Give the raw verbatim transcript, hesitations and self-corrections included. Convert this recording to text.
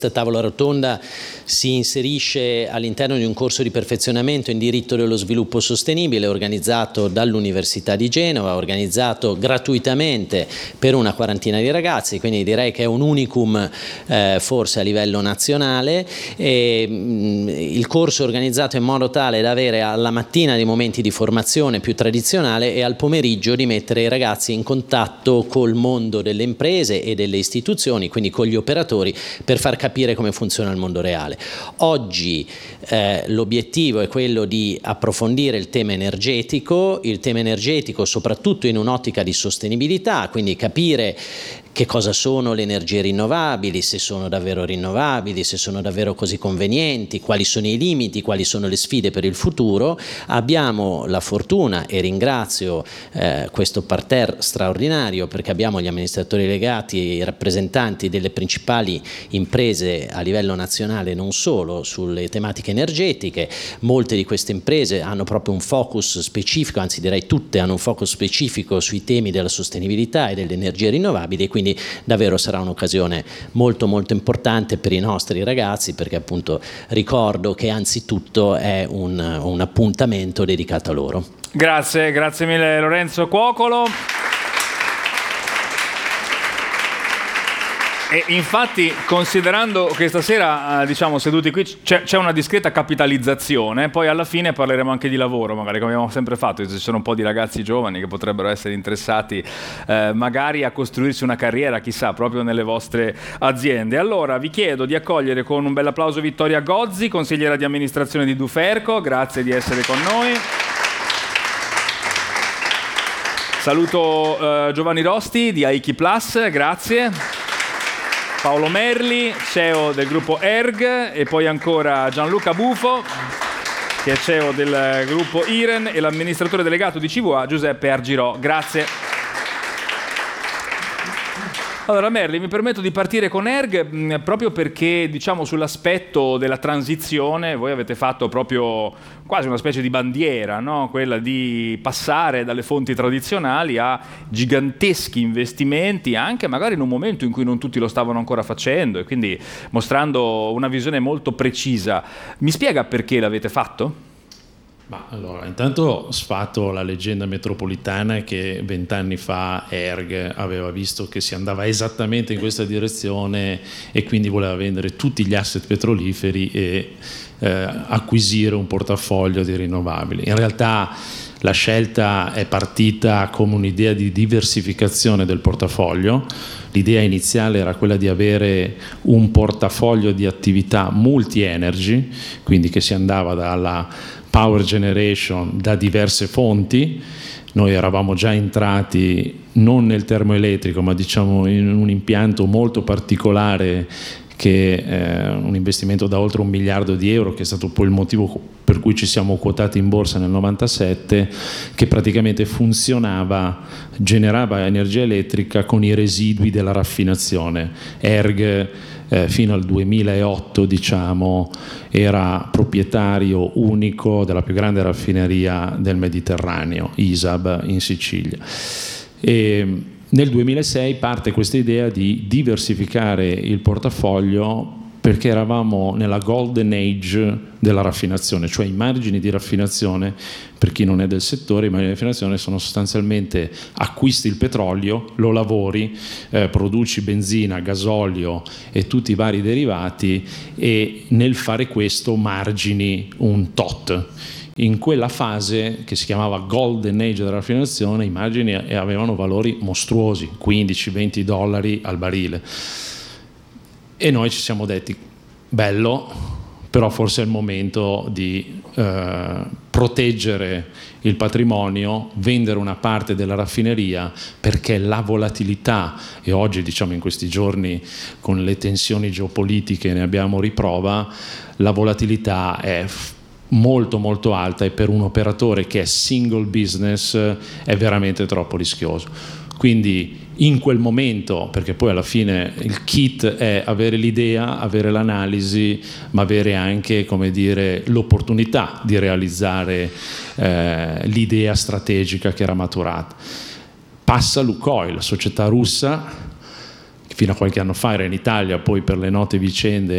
Questa tavola rotonda si inserisce all'interno di un corso di perfezionamento in diritto dello sviluppo sostenibile organizzato dall'Università di Genova, organizzato gratuitamente per una quarantina di ragazzi, quindi direi che è un unicum eh, forse a livello nazionale. E, mh, il corso è organizzato in modo tale da avere alla mattina dei momenti di formazione più tradizionale e al pomeriggio di mettere i ragazzi in contatto col mondo delle imprese e delle istituzioni, quindi con gli operatori, per far capire capire come funziona il mondo reale. Oggi eh, l'obiettivo è quello di approfondire il tema energetico, il tema energetico soprattutto in un'ottica di sostenibilità, quindi capire che cosa sono le energie rinnovabili, se sono davvero rinnovabili, se sono davvero così convenienti, quali sono i limiti, quali sono le sfide per il futuro. Abbiamo la fortuna, e ringrazio eh, questo parterre straordinario, perché abbiamo gli amministratori delegati e i rappresentanti delle principali imprese a livello nazionale, non solo sulle tematiche energetiche. Molte di queste imprese hanno proprio un focus specifico, anzi direi tutte hanno un focus specifico sui temi della sostenibilità e delle energie rinnovabili, e quindi davvero sarà un'occasione molto molto importante per i nostri ragazzi, perché appunto ricordo che anzitutto è un, un appuntamento dedicato a loro. Grazie, grazie mille Lorenzo Cuocolo. E infatti, considerando che stasera, diciamo, seduti qui c'è, c'è una discreta capitalizzazione, poi alla fine parleremo anche di lavoro, magari come abbiamo sempre fatto. Ci sono un po' di ragazzi giovani che potrebbero essere interessati eh, magari a costruirsi una carriera, chissà, proprio nelle vostre aziende. Allora vi chiedo di accogliere con un bel applauso Vittoria Gozzi, consigliera di amministrazione di Duferco, grazie di essere con noi. Saluto eh, Giovanni Rosti di Aiki Plus, grazie. Paolo Merli, C E O del gruppo Erg, e poi ancora Gianluca Bufo, che è C E O del gruppo Iren, e l'amministratore delegato di C V A Giuseppe Argirò. Grazie. Allora Merli, mi permetto di partire con Erg mh, proprio perché, diciamo, sull'aspetto della transizione voi avete fatto proprio quasi una specie di bandiera, no? Quella di passare dalle fonti tradizionali a giganteschi investimenti, anche magari in un momento in cui non tutti lo stavano ancora facendo, e quindi mostrando una visione molto precisa. Mi spiega perché l'avete fatto? Ma allora, intanto sfatto la leggenda metropolitana che vent'anni fa Erg aveva visto che si andava esattamente in questa direzione e quindi voleva vendere tutti gli asset petroliferi e eh, acquisire un portafoglio di rinnovabili. In realtà la scelta è partita come un'idea di diversificazione del portafoglio. L'idea iniziale era quella di avere un portafoglio di attività multi-energy, quindi che si andava dalla power generation da diverse fonti. Noi eravamo già entrati non nel termoelettrico, ma diciamo in un impianto molto particolare, che è un investimento da oltre un miliardo di euro, che è stato poi il motivo per cui ci siamo quotati in borsa nel novantasette, che praticamente funzionava, generava energia elettrica con i residui della raffinazione. Erg eh, fino al duemilaotto, diciamo, era proprietario unico della più grande raffineria del Mediterraneo, ISAB, in Sicilia. E nel duemilasei parte questa idea di diversificare il portafoglio, perché eravamo nella golden age della raffinazione, cioè i margini di raffinazione, per chi non è del settore, i margini di raffinazione sono sostanzialmente: acquisti il petrolio, lo lavori, eh, produci benzina, gasolio e tutti i vari derivati, e nel fare questo margini un tot. In quella fase, che si chiamava Golden Age della raffinazione, i margini avevano valori mostruosi, quindici venti dollari al barile. E noi ci siamo detti: bello, però forse è il momento di eh, proteggere il patrimonio, vendere una parte della raffineria, perché la volatilità, e oggi, diciamo, in questi giorni con le tensioni geopolitiche ne abbiamo riprova, la volatilità è molto molto alta, e per un operatore che è single business è veramente troppo rischioso. Quindi in quel momento, perché poi alla fine il kit è avere l'idea, avere l'analisi, ma avere anche, come dire, l'opportunità di realizzare eh, l'idea strategica che era maturata. Passa Lukoil, la società russa, che fino a qualche anno fa era in Italia, poi per le note vicende